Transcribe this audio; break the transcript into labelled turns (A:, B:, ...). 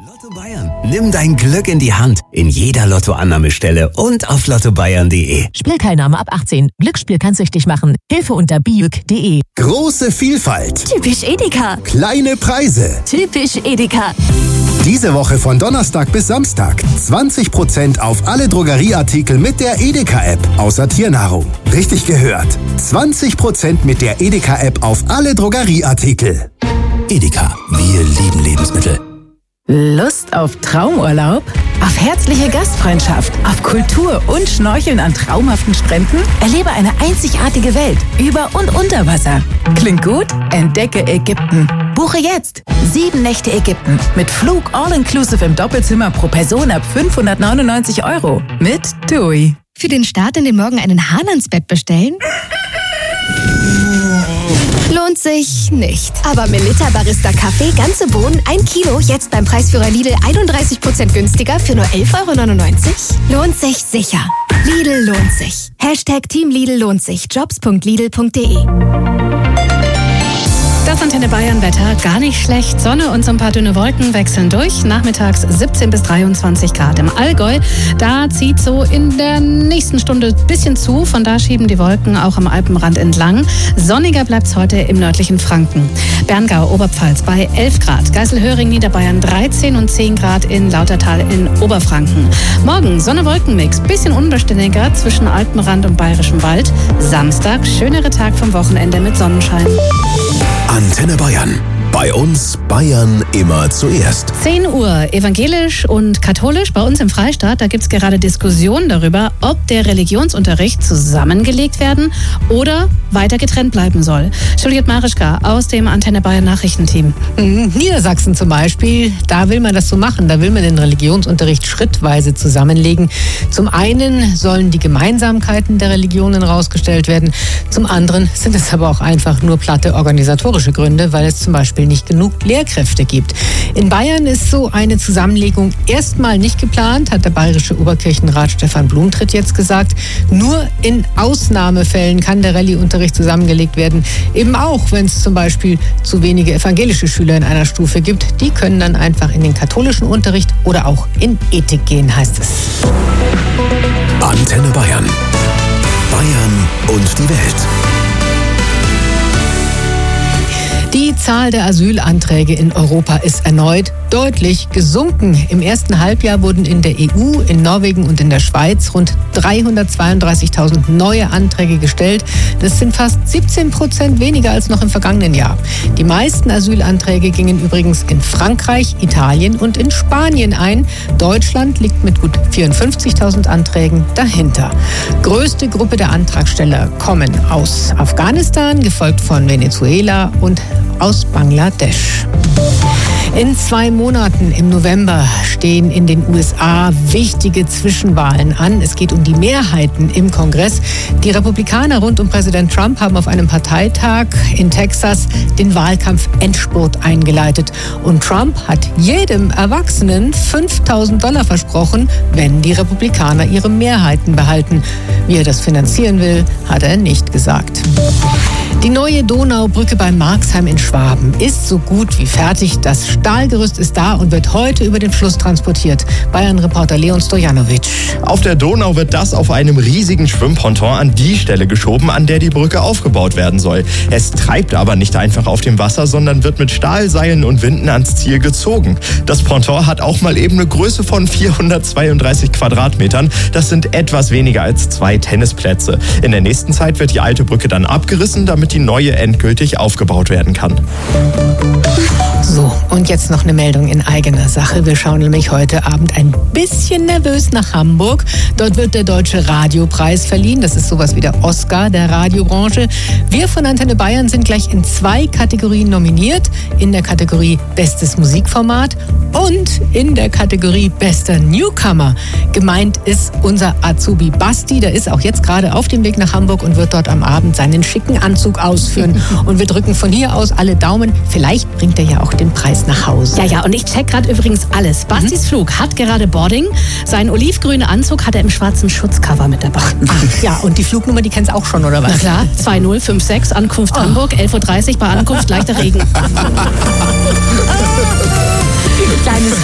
A: Lotto Bayern. Nimm dein Glück in die Hand. In jeder Lottoannahmestelle und auf lottobayern.de.
B: Spielteilnahme ab 18. Glücksspiel kann süchtig machen. Hilfe unter biüg.de.
C: Große Vielfalt.
D: Typisch Edeka.
C: Kleine Preise.
D: Typisch Edeka.
C: Diese Woche von Donnerstag bis Samstag 20% auf alle Drogerieartikel mit der Edeka-App, außer Tiernahrung. Richtig gehört. 20% mit der Edeka-App auf alle Drogerieartikel.
E: Edeka, wir lieben Lebensmittel.
F: Lust auf Traumurlaub? Auf herzliche Gastfreundschaft? Auf Kultur und Schnorcheln an traumhaften Stränden? Erlebe eine einzigartige Welt über und unter Wasser. Klingt gut? Entdecke Ägypten. Buche jetzt 7 Nächte Ägypten mit Flug all-inclusive im Doppelzimmer pro Person ab 599 € mit TUI.
G: Für den Start in den Morgen einen Hahn ans Bett bestellen? Lohnt sich nicht. Aber Melitta Barista Kaffee, ganze Bohnen, 1 Kilo, jetzt beim Preisführer Lidl 31% günstiger für nur 11,99 €? Lohnt sich sicher. Lidl lohnt sich. #Team Lidl lohnt sich. Jobs.lidl.de.
H: Das Antenne Bayern Wetter gar nicht schlecht. Sonne und so ein paar dünne Wolken wechseln durch. Nachmittags 17 bis 23 Grad. Im Allgäu, da zieht so in der nächsten Stunde ein bisschen zu. Von da schieben die Wolken auch am Alpenrand entlang. Sonniger bleibt es heute im nördlichen Franken. Berngau, Oberpfalz bei 11 Grad. Geiselhöring, Niederbayern 13 und 10 Grad in Lautertal in Oberfranken. Morgen Sonne-Wolken-Mix. Bisschen unbeständiger zwischen Alpenrand und bayerischem Wald. Samstag, schönere Tag vom Wochenende mit Sonnenschein.
E: Antenne Bayern. Bei uns Bayern immer zuerst.
H: 10 Uhr, evangelisch und katholisch bei uns im Freistaat. Da gibt es gerade Diskussionen darüber, ob der Religionsunterricht zusammengelegt werden oder weiter getrennt bleiben soll. Juliette Marischka aus dem Antenne Bayern Nachrichtenteam.
I: Niedersachsen zum Beispiel, da will man das so machen. Da will man den Religionsunterricht schrittweise zusammenlegen. Zum einen sollen die Gemeinsamkeiten der Religionen rausgestellt werden. Zum anderen sind es aber auch einfach nur platte organisatorische Gründe, weil es zum Beispiel nicht genug Lehrkräfte gibt. In Bayern ist so eine Zusammenlegung erstmal nicht geplant, hat der bayerische Oberkirchenrat Stefan Blumtritt jetzt gesagt. Nur in Ausnahmefällen kann der Rallye-Unterricht zusammengelegt werden. Eben auch, wenn es zum Beispiel zu wenige evangelische Schüler in einer Stufe gibt. Die können dann einfach in den katholischen Unterricht oder auch in Ethik gehen, heißt es.
E: Antenne Bayern. Bayern und die Welt.
I: Die Zahl der Asylanträge in Europa ist erneut deutlich gesunken. Im ersten Halbjahr wurden in der EU, in Norwegen und in der Schweiz rund 332.000 neue Anträge gestellt. Das sind fast 17% weniger als noch im vergangenen Jahr. Die meisten Asylanträge gingen übrigens in Frankreich, Italien und in Spanien ein. Deutschland liegt mit gut 54.000 Anträgen dahinter. Größte Gruppe der Antragsteller kommen aus Afghanistan, gefolgt von Venezuela und aus Bangladesch. In 2 Monaten im November stehen in den USA wichtige Zwischenwahlen an. Es geht um die Mehrheiten im Kongress. Die Republikaner rund um Präsident Trump haben auf einem Parteitag in Texas den Wahlkampf-Endspurt eingeleitet. Und Trump hat jedem Erwachsenen $5.000 versprochen, wenn die Republikaner ihre Mehrheiten behalten. Wie er das finanzieren will, hat er nicht gesagt. Die neue Donaubrücke bei Marxheim in Schwaben ist so gut wie fertig. Das Stahlgerüst ist da und wird heute über den Fluss transportiert. Bayern-Reporter Leon Stojanovic.
J: Auf der Donau wird das auf einem riesigen Schwimmponton an die Stelle geschoben, an der die Brücke aufgebaut werden soll. Es treibt aber nicht einfach auf dem Wasser, sondern wird mit Stahlseilen und Winden ans Ziel gezogen. Das Ponton hat auch mal eben eine Größe von 432 Quadratmetern. Das sind etwas weniger als 2 Tennisplätze. In der nächsten Zeit wird die alte Brücke dann abgerissen, damit die neue endgültig aufgebaut werden kann.
I: So, und jetzt noch eine Meldung in eigener Sache. Wir schauen nämlich heute Abend ein bisschen nervös nach Hamburg. Dort wird der Deutsche Radiopreis verliehen. Das ist sowas wie der Oscar der Radiobranche. Wir von Antenne Bayern sind gleich in 2 Kategorien nominiert. In der Kategorie Bestes Musikformat und in der Kategorie Bester Newcomer. Gemeint ist unser Azubi Basti. Der ist auch jetzt gerade auf dem Weg nach Hamburg und wird dort am Abend seinen schicken Anzug ausführen. Und wir drücken von hier aus alle Daumen. Vielleicht bringt er ja auch den Preis nach Hause.
H: Ja, und ich check gerade übrigens alles. Bastis Flug hat gerade Boarding. Seinen olivgrünen Anzug hat er im schwarzen Schutzcover mit dabei.
I: Ach, ja, und die Flugnummer, die kennst du auch schon, oder was?
H: Na klar, 2056, Ankunft Hamburg, 11:30 Uhr, bei Ankunft leichter Regen.
I: Kleines